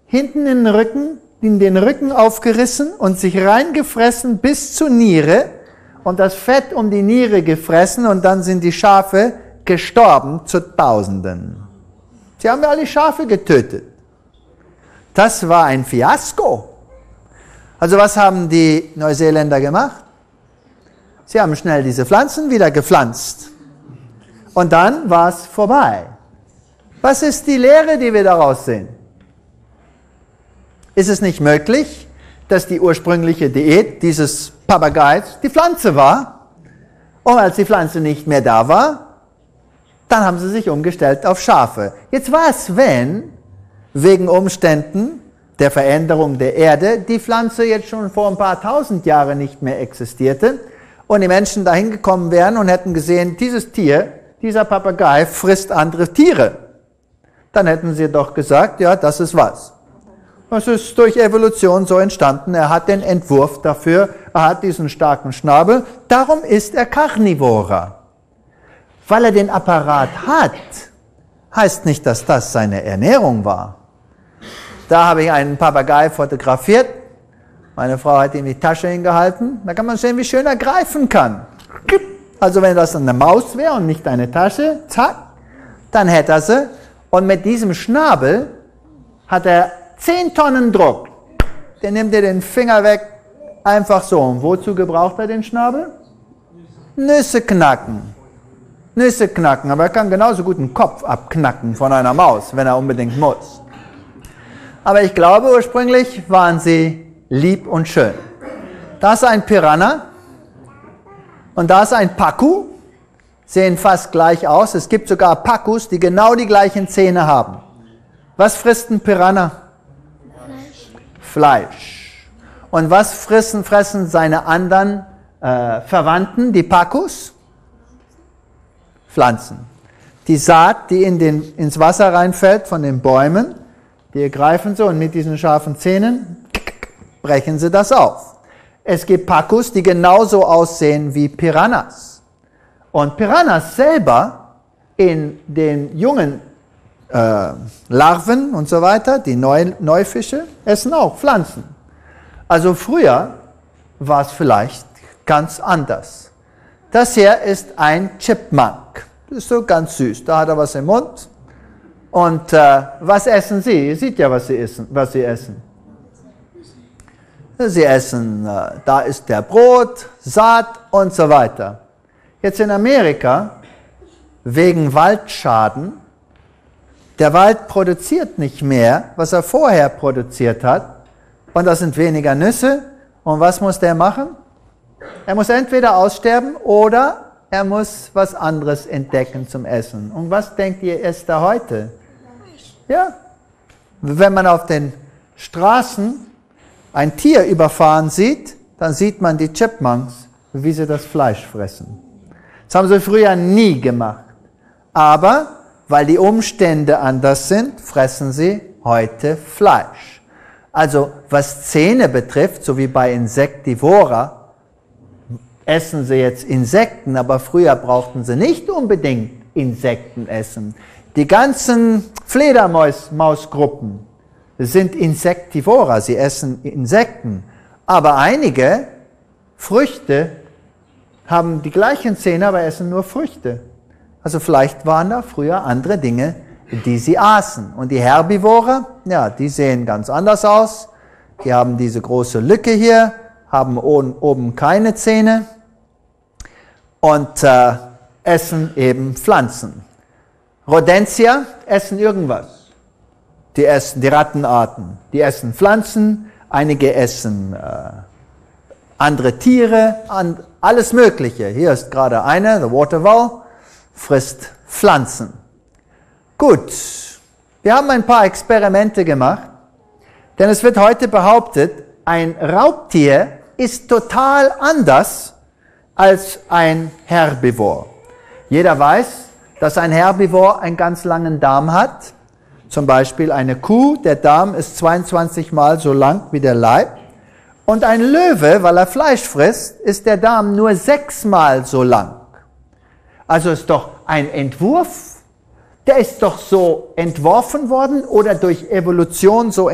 hinten in den Rücken aufgerissen und sich reingefressen bis zur Niere und das Fett um die Niere gefressen und dann sind die Schafe gestorben zu Tausenden. Sie haben ja alle Schafe getötet. Das war ein Fiasko. Also was haben die Neuseeländer gemacht? Sie haben schnell diese Pflanzen wieder gepflanzt. Und dann war es vorbei. Was ist die Lehre, die wir daraus sehen? Ist es nicht möglich, dass die ursprüngliche Diät dieses Papageis die Pflanze war? Und als die Pflanze nicht mehr da war, dann haben sie sich umgestellt auf Schafe. Jetzt was, wenn wegen Umständen der Veränderung der Erde die Pflanze jetzt schon vor ein paar tausend Jahren nicht mehr existierte und die Menschen dahin gekommen wären und hätten gesehen, dieses Tier, dieser Papagei frisst andere Tiere. Dann hätten sie doch gesagt, ja, das ist was. Das ist durch Evolution so entstanden. Er hat den Entwurf dafür, er hat diesen starken Schnabel, darum ist er Karnivora. Weil er den Apparat hat, heißt nicht, dass das seine Ernährung war. Da habe ich einen Papagei fotografiert. Meine Frau hat ihm die Tasche hingehalten. Da kann man sehen, wie schön er greifen kann. Also wenn das eine Maus wäre und nicht eine Tasche, zack, dann hätte er sie. Und mit diesem Schnabel hat er 10 Tonnen Druck. Der nimmt dir den Finger weg, einfach so. Und wozu gebraucht er den Schnabel? Nüsse knacken. Nüsse knacken, aber er kann genauso gut einen Kopf abknacken von einer Maus, wenn er unbedingt muss. Aber ich glaube, ursprünglich waren sie lieb und schön. Da ist ein Piranha und da ist ein Pacu, sehen fast gleich aus. Es gibt sogar Pacus, die genau die gleichen Zähne haben. Was frisst ein Piranha? Fleisch. Und was fressen seine anderen Verwandten, die Pacus? Pflanzen. Die Saat, die ins Wasser reinfällt von den Bäumen, die ergreifen sie und mit diesen scharfen Zähnen brechen sie das auf. Es gibt Pacus, die genauso aussehen wie Piranhas. Und Piranhas selber in den jungen Larven und so weiter, die Neufische, essen auch Pflanzen. Also früher war es vielleicht ganz anders. Das hier ist ein Chipmunk. Das ist so ganz süß. Da hat er was im Mund. Und was essen Sie? Ihr seht ja, was Sie essen. Sie essen, da ist der Brot, Saat und so weiter. Jetzt in Amerika, wegen Waldschaden, der Wald produziert nicht mehr, was er vorher produziert hat. Und das sind weniger Nüsse. Und was muss der machen? Er muss entweder aussterben oder er muss was anderes entdecken zum Essen. Und was denkt ihr, esst er heute? Ja, wenn man auf den Straßen ein Tier überfahren sieht, dann sieht man die Chipmunks, wie sie das Fleisch fressen. Das haben sie früher nie gemacht. Aber weil die Umstände anders sind, fressen sie heute Fleisch. Also was Zähne betrifft, so wie bei Insectivora, essen sie jetzt Insekten, aber früher brauchten sie nicht unbedingt Insekten essen. Die ganzen Fledermausgruppen sind Insectivora, sie essen Insekten. Aber einige Früchte haben die gleichen Zähne, aber essen nur Früchte. Also vielleicht waren da früher andere Dinge, die sie aßen. Und die Herbivore, ja, die sehen ganz anders aus. Die haben diese große Lücke hier, haben oben keine Zähne und essen eben Pflanzen. Rodentia essen irgendwas. Die essen die Rattenarten, die essen Pflanzen, einige essen andere Tiere, alles Mögliche. Hier ist gerade eine, der Waterfowl, frisst Pflanzen. Gut, wir haben ein paar Experimente gemacht, denn es wird heute behauptet, ein Raubtier ist total anders als ein Herbivor. Jeder weiß, dass ein Herbivor einen ganz langen Darm hat. Zum Beispiel eine Kuh, der Darm ist 22 Mal so lang wie der Leib. Und ein Löwe, weil er Fleisch frisst, ist der Darm nur 6 Mal so lang. Also ist doch ein Entwurf, der ist doch so entworfen worden oder durch Evolution so